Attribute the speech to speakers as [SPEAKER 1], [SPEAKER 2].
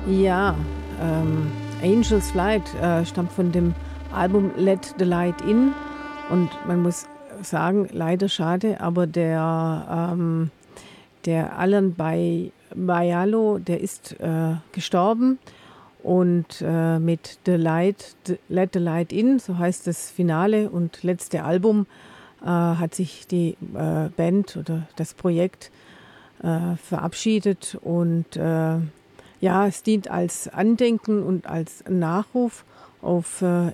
[SPEAKER 1] Ja, Angels Flight stammt von dem Album Let the Light In und man muss sagen, leider schade, aber der Alan Baialo, der ist gestorben und mit Let the Light In, so heißt das Finale und letzte Album, hat sich die Band oder das Projekt verabschiedet und ja, es dient als Andenken und als Nachruf auf